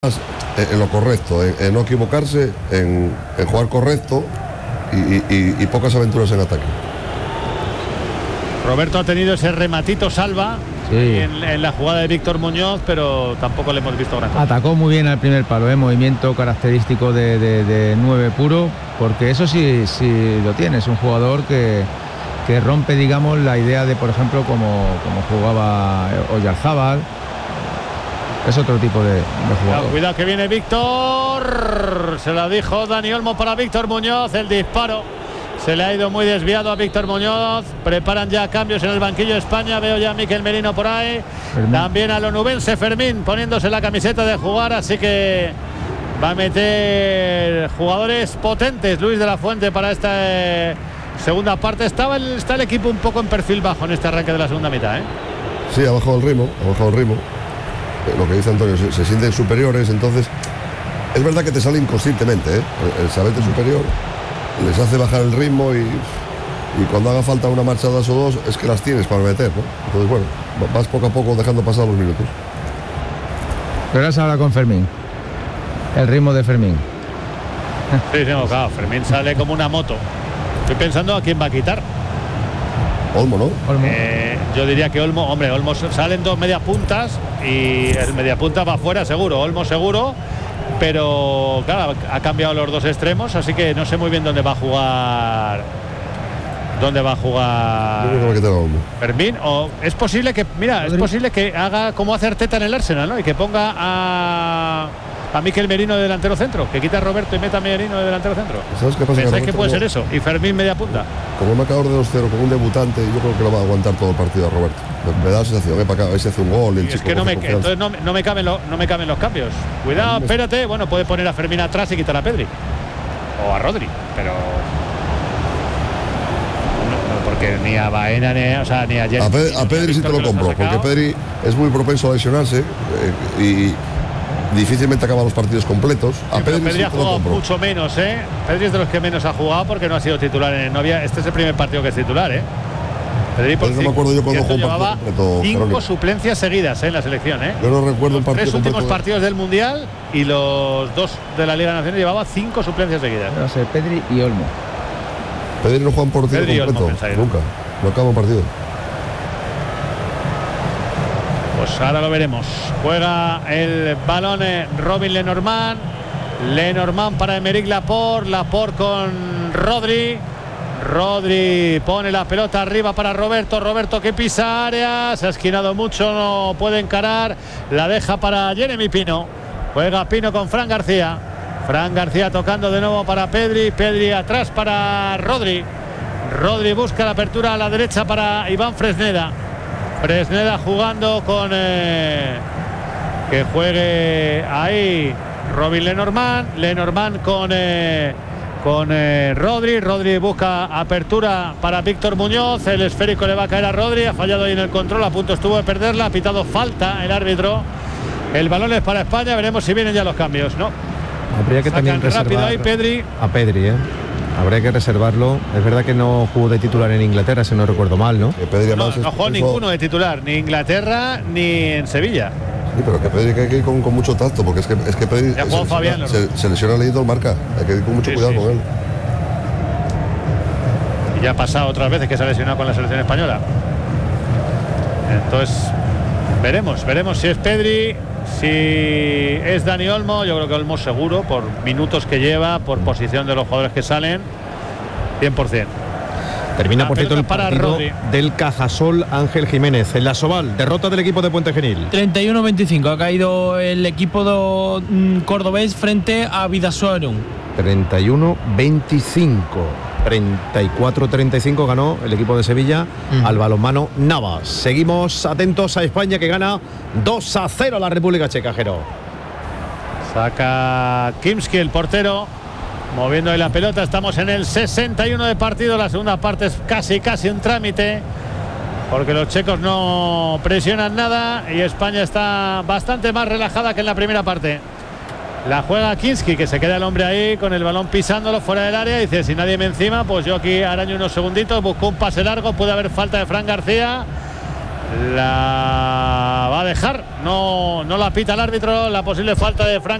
en lo correcto, en no equivocarse, en jugar correcto y pocas aventuras en ataque. Roberto ha tenido ese rematito salva en la jugada de Víctor Muñoz, pero tampoco le hemos visto gran cosa. Atacó muy bien al primer palo, movimiento característico de 9 puro, porque eso sí lo tiene. Es un jugador que rompe, digamos, la idea de, por ejemplo, como jugaba Oyarzábal. Es otro tipo de jugador. Cuidado que viene Víctor. Se la dijo Dani Olmo para Víctor Muñoz. El disparo se le ha ido muy desviado a Víctor Muñoz. Preparan ya cambios en el banquillo de España. Veo ya a Miquel Merino por ahí. Fermín. También a Lonubense Fermín poniéndose la camiseta de jugar. Así que va a meter jugadores potentes Luis de la Fuente para esta segunda parte. Está el equipo un poco en perfil bajo en este arranque de la segunda mitad, ¿eh? Sí, ha bajado el ritmo. Lo que dice Antonio, se sienten superiores. Entonces es verdad que te sale inconscientemente, ¿eh? El saberte superior les hace bajar el ritmo y cuando haga falta una marchada o dos es que las tienes para meter, ¿no? Entonces bueno, vas poco a poco dejando pasar los minutos. Pero ahora se habla con Fermín, el ritmo de Fermín. Sí, no, claro, Fermín sale como una moto. Estoy pensando a quién va a quitar. Olmo, ¿no? Olmo. Yo diría que Olmo, Olmo salen dos mediapuntas y el mediapunta va fuera seguro, Olmo seguro, pero claro, ha cambiado los dos extremos, así que no sé muy bien dónde va a jugar. Fermín, o es posible que, es posible que haga como hace Arteta en el Arsenal, ¿no? Y que ponga a Miquel Merino de delantero centro, que quita a Roberto y meta a Merino de delantero centro. ¿Sabes qué pasa? ¿Pensáis que puede ser eso? Y Fermín media punta. Como un marcador de 2-0 con un debutante, yo creo que lo va a aguantar todo el partido a Roberto. Me da la sensación, para acá, a ver si hace un gol. Es que entonces no me caben los cambios. Cuidado, espérate. Bueno, puede poner a Fermín atrás y quitar a Pedri. O a Rodri, pero porque ni a Baena ni a Jesse. A Pedri sí te lo compro, porque Pedri es muy propenso a lesionarse y difícilmente acaba los partidos completos. Pedri sí ha jugado mucho menos, ¿eh? Pedri es de los que menos ha jugado porque no ha sido titular en novia. Este es el primer partido que es titular, ¿eh? Pedri por no me acuerdo yo cuando llevaba 5 suplencias seguidas en la selección, ¿eh? Yo no recuerdo un partido. Los 3 últimos partidos del Mundial y los 2 de la Liga de Naciones llevaba 5 suplencias seguidas. No sé, Pedri y Olmo. Pedri no juega un partido completo, nunca. No acaba un partido. Pues ahora lo veremos. Juega el balón Robin Lenormand. Lenormand para Aymeric Laporte. Laporte con Rodri. Rodri pone la pelota arriba para Roberto. Roberto que pisa área. Se ha esquinado mucho, no puede encarar. La deja para Jeremy Pino. Juega Pino con Fran García. Fran García tocando de nuevo para Pedri. Pedri atrás para Rodri. Rodri busca la apertura a la derecha para Iván Fresneda. Fresneda jugando con que juegue ahí Robin Lenormand. Lenormand con Rodri. Rodri busca apertura para Víctor Muñoz. El esférico le va a caer a Rodri. Ha fallado ahí en el control. A punto estuvo de perderla. Ha pitado falta el árbitro. El balón es para España. Veremos si vienen ya los cambios, ¿no? Habría que Sacan también reservar rápido ahí Pedri. a Pedri, ¿eh? Habría que reservarlo. Es verdad que no jugó de titular en Inglaterra, si no recuerdo mal, ¿no? No jugó ninguno de titular, ni Inglaterra ni en Sevilla. Sí, pero que Pedri hay que ir con mucho tacto, porque es que Pedri se lesiona el marca. Hay que ir con mucho cuidado con él. Y ya ha pasado otras veces que se ha lesionado con la selección española. Entonces veremos si es Pedri, si es Dani Olmo. Yo creo que Olmo seguro, por minutos que lleva, por posición de los jugadores que salen, 100%. Termina, por cierto, el partido del Cajasol Ángel Jiménez. En la Soval, derrota del equipo de Puente Genil. 31-25 ha caído el equipo cordobés frente a Bidasoa. 31-25. 34-35 ganó el equipo de Sevilla al balonmano Navas. Seguimos atentos a España, que gana 2-0 a la República Checa, Jero. Saca Kimski, el portero, moviendo ahí la pelota. Estamos en el 61 de partido. La segunda parte es casi un trámite, porque los checos no presionan nada y España está bastante más relajada que en la primera parte. La juega Kinski, que se queda el hombre ahí con el balón pisándolo fuera del área. Dice, si nadie me encima, pues yo aquí araño unos segunditos. Buscó un pase largo, puede haber falta de Fran García. La va a dejar No la pita el árbitro, la posible falta de Frank